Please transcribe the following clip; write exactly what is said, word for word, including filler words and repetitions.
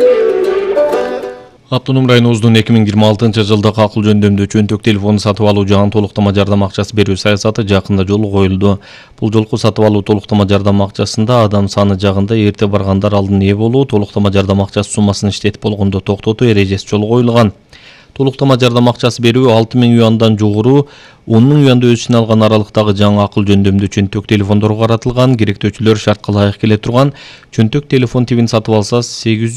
Автоном районубуздун эки миң жыйырма алтынчы жылдагы акыл жөндөмдүү чөнтөк телефону сатып алуу жана толуктама жардам акчасы берүү саясаты жакында жолго коюлду. Бул жолку сатып алуу толуктама жардам акчасында адам саны жагында эрте баргандар алдын ээ болуу, толуктама жардам акчасы суммасын иштетип болгондо токтотуу эрежеси жолго коюлган. Толуктама жардам акчасы берүү алты миң юандан жогору он миң юанды өз ичине алган аралыктагы жаңы акыл жөндөмдүү чөнтөк телефондорго каратылган. Керектөөчүлөр шартка ылайык келе турган чөнтөк телефон тибин сатып алса сегиз